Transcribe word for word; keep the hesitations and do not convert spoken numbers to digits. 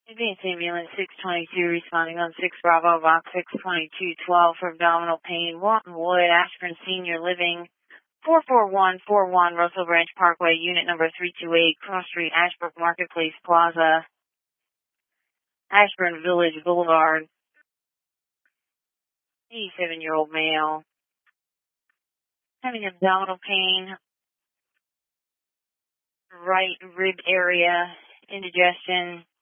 Advanced Ambulance six twenty-two responding on six Bravo, Box six twenty-two twelve for abdominal pain. Walton Wood, Ashburn Senior Living, four four one four one Russell Branch Parkway, unit number three two eight, Cross Street, Ashbrook Marketplace Plaza, Ashburn Village Boulevard. eighty-seven-year-old male, having abdominal pain, right rib area, indigestion,